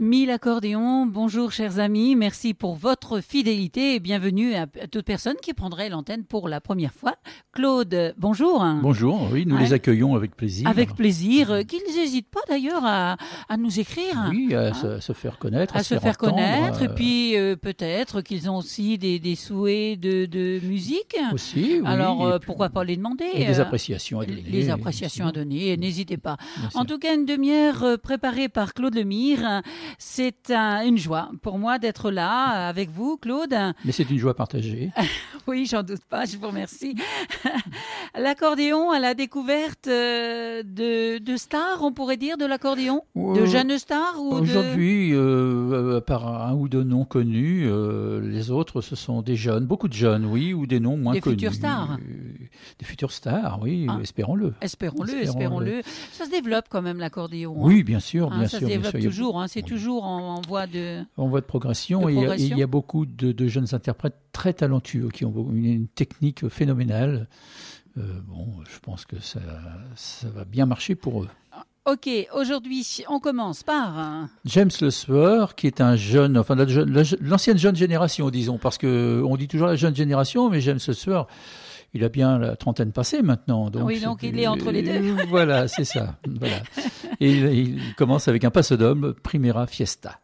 Mille accordéons, bonjour chers amis, merci pour votre fidélité et bienvenue à toute personne qui prendrait l'antenne pour la première fois. Claude, bonjour. Bonjour, oui, nous les accueillons avec plaisir. Avec plaisir, qu'ils n'hésitent pas d'ailleurs à nous écrire. Oui, à se faire connaître, à se faire connaître, et puis peut-être qu'ils ont aussi des souhaits de musique. Aussi, oui. Alors pourquoi pas les demander. Et des appréciations à donner. Les appréciations à donner, n'hésitez pas. En tout cas, une demi-heure préparée par Claude Lemire. C'est une joie pour moi d'être là avec vous, Claude. Mais c'est une joie partagée. Oui, j'en doute pas, je vous remercie. L'accordéon à la découverte de stars, on pourrait dire, de l'accordéon, de jeunes stars ou Aujourd'hui, par un ou deux noms connus, les autres, ce sont des jeunes, beaucoup de jeunes, oui, ou des noms moins connus. Des futurs stars. Des futurs stars, oui, espérons-le. Espérons-le. Ça se développe quand même, l'accordéon. Oui, bien sûr, bien sûr. Ça se développe toujours, c'est toujours en voie de... En voie de progression. Et il y a beaucoup de jeunes interprètes très talentueux qui ont une technique phénoménale. Je pense que ça va bien marcher pour eux. Ok, aujourd'hui, on commence par... James Lesueur, qui est un jeune, enfin l'ancienne jeune génération, disons, parce qu'on dit toujours la jeune génération, mais James Lesueur, il a bien la trentaine passée maintenant. Donc oui, donc il est entre les deux. Voilà, c'est ça. Voilà. Et il commence avec un passo doble, Primera Fiesta.